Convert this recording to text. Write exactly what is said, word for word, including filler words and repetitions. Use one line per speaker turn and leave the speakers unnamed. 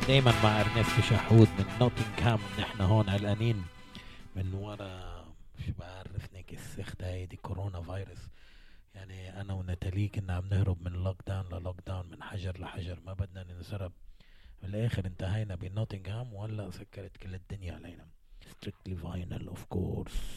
دايما مع ارنست شحود من نوتنغهام. نحن هون قلقانين من ورا، مش بعرف نيك السخدة هي دي كورونا فيروس. يعني انا ونتالي كنا عم نهرب من لوك داون للوك داون، من حجر لحجر، ما بدنا ننسرب. بالاخر انتهينا بنوتنغهام وهلا سكرت كل الدنيا علينا. ستريكتلي فاينل اوف كورس.